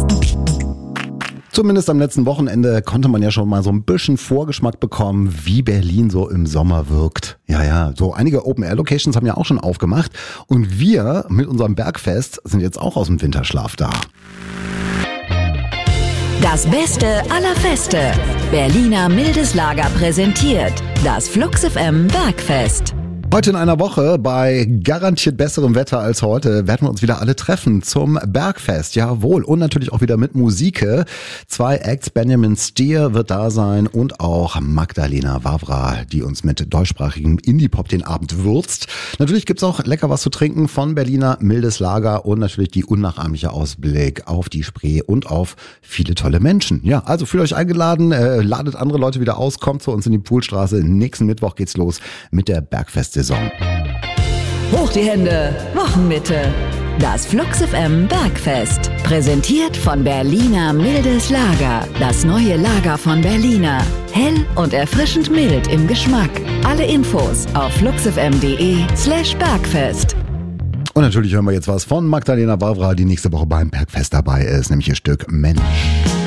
Zumindest am letzten Wochenende konnte man ja schon mal so ein bisschen Vorgeschmack bekommen, wie Berlin so im Sommer wirkt. Ja, so einige Open-Air-Locations haben ja auch schon aufgemacht und wir mit unserem Bergfest sind jetzt auch aus dem Winterschlaf da. Das Beste aller Feste. Berliner Mildes Lager präsentiert das Flux FM Bergfest. Heute in einer Woche bei garantiert besserem Wetter als heute werden wir uns wieder alle treffen zum Bergfest. Jawohl. Und natürlich auch wieder mit Musik. 2 Acts, Benjamin Steer wird da sein und auch Magdalena Wawra, die uns mit deutschsprachigem Indie-Pop den Abend würzt. Natürlich gibt's auch lecker was zu trinken von Berliner Mildes Lager und natürlich die unnachahmliche Ausblick auf die Spree und auf viele tolle Menschen. Ja, also fühlt euch eingeladen, ladet andere Leute wieder aus, kommt zu uns in die Poolstraße. Nächsten Mittwoch geht's los mit der Bergfest-Saison. Hoch die Hände, Wochenmitte. Das Flux FM Bergfest. Präsentiert von Berliner Mildes Lager. Das neue Lager von Berliner. Hell und erfrischend mild im Geschmack. Alle Infos auf fluxfm.de/Bergfest. Und natürlich hören wir jetzt was von Magdalena Wawra, die nächste Woche beim Bergfest dabei ist, nämlich ihr Stück Mensch.